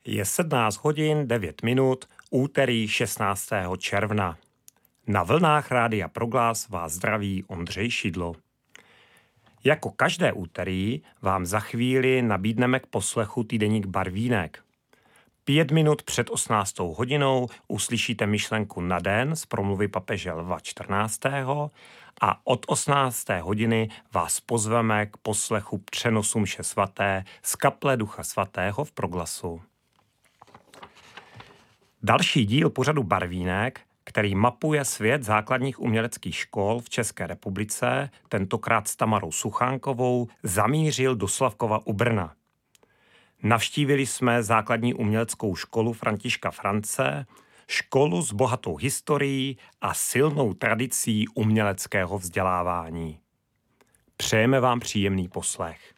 Je 17 hodin 9 minut, úterý 16. června. Na vlnách Rádia Proglas vás zdraví Ondřej Šidlo. Jako každé úterý vám za chvíli nabídneme k poslechu týdeník Barvínek. 5 minut před 18. hodinou uslyšíte myšlenku na den z promluvy papeže Lva 14. a od 18. hodiny vás pozveme k poslechu přenosu mše svaté z kaple Ducha svatého v Proglasu. Další díl pořadu Barvínek, který mapuje svět základních uměleckých škol v České republice, tentokrát s Tamarou Suchánkovou, zamířil do Slavkova u Brna. Navštívili jsme základní uměleckou školu Františka France, školu s bohatou historií a silnou tradicí uměleckého vzdělávání. Přejeme vám příjemný poslech.